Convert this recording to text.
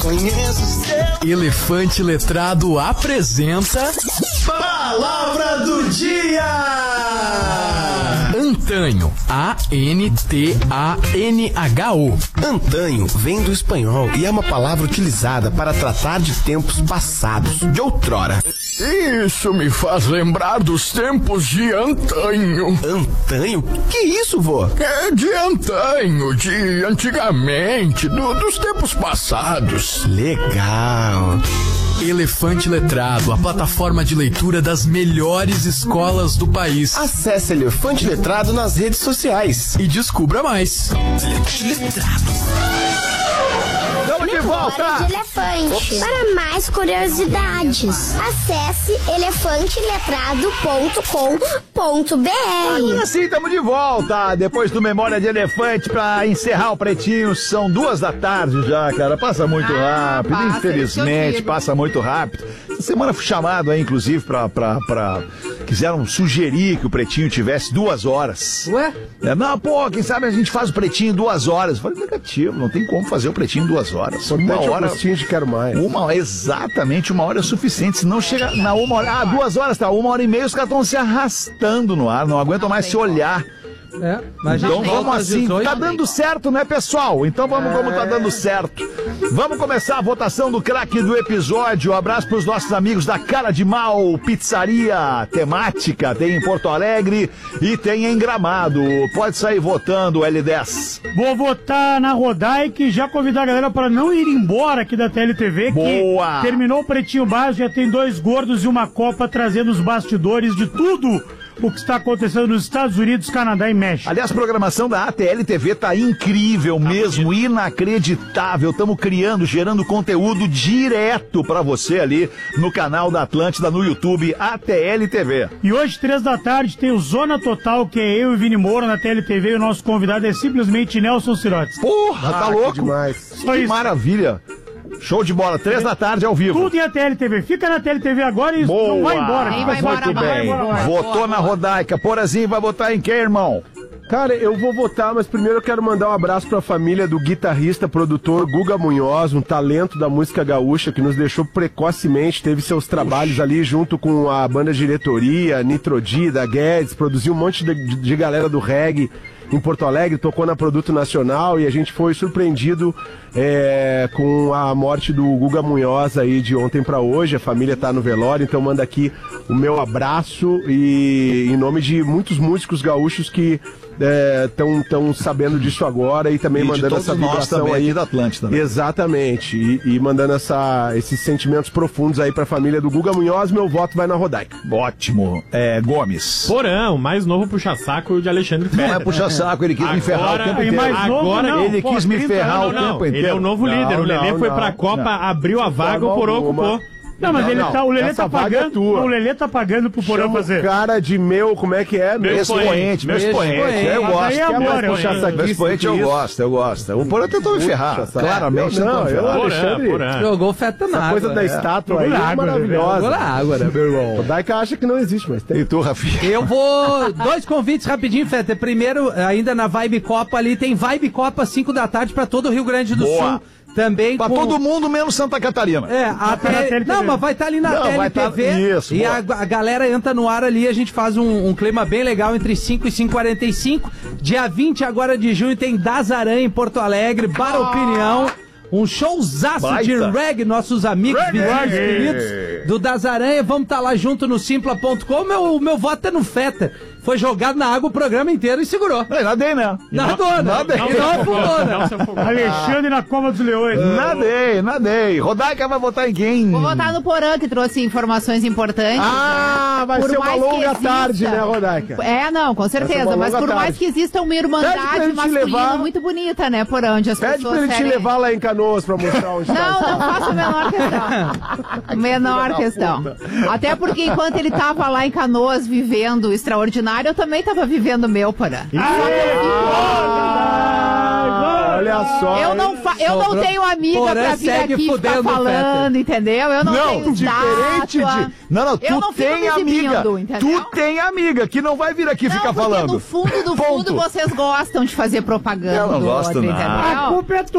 conheço seu. Elefante Letrado apresenta Palavra do Dia! Antanho, A-N-T-A-N-H-O. Antanho vem do espanhol e é uma palavra utilizada para tratar de tempos passados, de outrora. Isso me faz lembrar dos tempos de antanho. Antanho? Que isso, vô? É de antanho, de antigamente, dos tempos passados. Legal. Elefante Letrado, a plataforma de leitura das melhores escolas do país. Acesse Elefante Letrado nas redes sociais E descubra mais. Estamos de volta! Hora de elefante. Para mais curiosidades, acesse elefanteletrado.com.br. Agora sim, estamos de volta. Depois do Memória de Elefante, pra encerrar o Pretinho, são 2h já, cara. Passa muito rápido, infelizmente, passa muito rápido. Essa semana fui chamado aí, inclusive, pra quiseram sugerir que o Pretinho tivesse 2 horas. Ué? Não, pô, quem sabe a gente faz o Pretinho em 2 horas. Eu falei, negativo, não tem como fazer o Pretinho em 2 horas. Uma hora. Quero mais. Exatamente, 1 hora é suficiente. Se não chega na 1 hora. 2 horas, tá? 1h30, os caras estão se arrastando no ar, não aguentam mais se olhar. Mas Então vamos assim, tá dando certo, né, pessoal? Então vamos como tá dando certo. Vamos começar a votação do craque do episódio. Abraço pros nossos amigos da Cara de Mal, pizzaria temática, tem em Porto Alegre e tem em Gramado. Pode sair votando, L10. Vou votar na Rodaica e já convidar a galera para não ir embora aqui da TLTV. Boa! Que terminou o Pretinho Básico, já tem 2 gordos e uma copa trazendo os bastidores de tudo o que está acontecendo nos Estados Unidos, Canadá e México. Aliás, a programação da ATL-TV tá incrível mesmo, inacreditável. Estamos criando, gerando conteúdo direto pra você ali no canal da Atlântida, no YouTube, ATL-TV. E hoje, 3 da tarde, tem o Zona Total, que é eu e Vini Moura na TLTV, e o nosso convidado é simplesmente Nelson Sirotes. Porra, tá louco? Demais. Só Que isso. maravilha. Show de bola, 3 da tarde ao vivo. Tudo em ATL-TV. Fica na TLTV agora e não vai embora. Nem vai embora, Muito bem. Votou na Rodaica. Porazinho vai votar em quem, irmão? Cara, eu vou votar, mas primeiro eu quero mandar um abraço pra família do guitarrista, produtor Guga Munhoz, um talento da música gaúcha que nos deixou precocemente, teve seus trabalhos ali junto com a banda diretoria, Nitrodi, da Guedes, produziu um monte de galera do reggae em Porto Alegre, tocou na Produto Nacional e a gente foi surpreendido com a morte do Guga Munhoz aí de ontem pra hoje. A família tá no velório, então manda aqui o meu abraço e em nome de muitos músicos gaúchos que estão sabendo disso agora e também mandando essa vibração aí da Atlântida. Né? Exatamente, e mandando esses sentimentos profundos aí pra família do Guga Munhoz. Meu voto vai na Rodaica. Ótimo. Gomes. Porã, o mais novo puxa-saco de Alexandre Fetter. Não é puxa-saco, ele quis me ferrar o tempo inteiro. Ele quis me ferrar o tempo inteiro. Ele é o novo líder. O Lelê foi pra Copa, abriu a vaga, o Porã ocupou. Não, mas o Lelê tá pagando. O Lelê tá pagando pro Porã fazer. Cara de como é que é? Meu expoente. Eu gosto. Meu expoente eu gosto. O Porã tentou me ferrar. Claramente tentou me ferrar. Jogou feta na água. Essa coisa da estátua aí é maravilhosa. Jogou na água, né, meu irmão? O Daika acha que não existe, mas tem. E tu, Rafinha? Eu vou... 2 convites rapidinho, Feta. Primeiro, ainda na Vibe Copa ali, tem Vibe Copa 5 da tarde pra todo o Rio Grande do Sul. Também pra todo mundo, menos Santa Catarina. Não, mas vai estar ali na TLTV. Isso, e a galera entra no ar ali, a gente faz um clima bem legal entre 5 e 5h45. Dia 20 agora de junho tem Dazaran em Porto Alegre, Bar Opinião. Um showzaço de reggae, nossos amigos, vizinhos, queridos do Dazaranha. Vamos estar lá junto no Simpla.com. Meu voto é no Feta. Foi jogado na água o programa inteiro e segurou. Nadei, né? Nadou, né? Não afundou, né? Alexandre na Cova dos Leões. Nadei. Rodaica vai votar em quem? Vou votar no Porã, que trouxe informações importantes. Vai ser uma longa tarde, né, Rodaica? Não, com certeza. Mas por mais que exista uma irmandade masculina muito bonita, né, Porã? Onde as pessoas pede pra ele te levar lá em Canoas pra mostrar onde Não faço a menor questão. Até porque enquanto ele tava lá em Canoas vivendo o extraordinário, eu também tava vivendo o meu, Porã. Olha só. Eu não tenho amiga pra vir aqui ficar falando, entendeu? Eu não tenho diferente estátua. Tu tem amiga. Tu tem amiga que não vai vir aqui ficar falando. No fundo, vocês gostam de fazer propaganda. Eu não gosto, não. Entendeu? A culpa é